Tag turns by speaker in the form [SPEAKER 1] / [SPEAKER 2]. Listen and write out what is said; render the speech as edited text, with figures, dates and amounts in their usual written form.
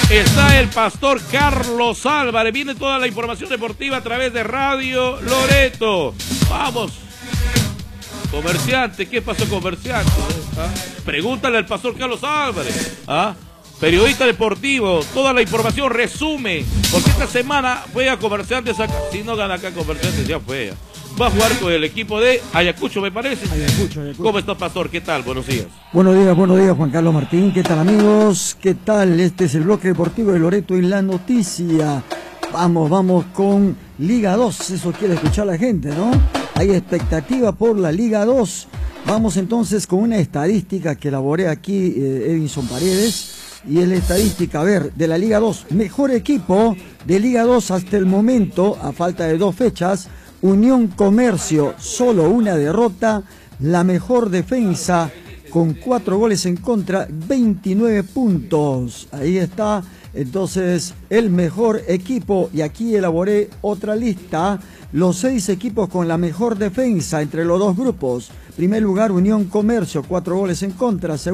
[SPEAKER 1] Está el pastor Carlos Álvarez. Viene toda la información deportiva a través de Radio Loreto. Vamos. Comerciante, ¿qué pasó, comerciante? ¿Ah? Pregúntale al pastor Carlos Álvarez. ¿Ah? Periodista deportivo, toda la información resume. Porque esta semana fue a Comerciantes acá. Si no gana acá Comerciantes, ya fue. Va a jugar con el equipo de Ayacucho, me parece.
[SPEAKER 2] Ayacucho.
[SPEAKER 1] ¿Cómo está, pastor? ¿Qué tal? Buenos días.
[SPEAKER 2] Buenos días, Juan Carlos Martín. ¿Qué tal, amigos? ¿Qué tal? Este es el bloque deportivo de Loreto y la noticia. Vamos con Liga 2. Eso quiere escuchar la gente, ¿no? Hay expectativa por la Liga 2. Vamos entonces con una estadística que elaboré aquí, Edinson Paredes. Y es la estadística, a ver, de la Liga 2. Mejor equipo de Liga 2 hasta el momento, a falta de 2 fechas. Unión Comercio, solo una derrota. La mejor defensa con 4 goles en contra, 29 puntos. Ahí está, entonces, el mejor equipo. Y aquí elaboré otra lista. Los 6 equipos con la mejor defensa entre los 2 grupos. Primer lugar, Unión Comercio, 4 goles en contra.